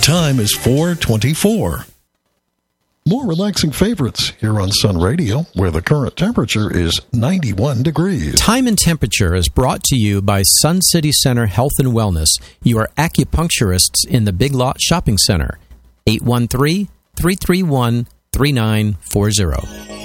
time is 4:24. More relaxing favorites here on Sun Radio, where the current temperature is 91 degrees. Time and temperature is brought to you by Sun City Center Health and Wellness, your acupuncturists in the Big Lot Shopping Center. 813-331-3940.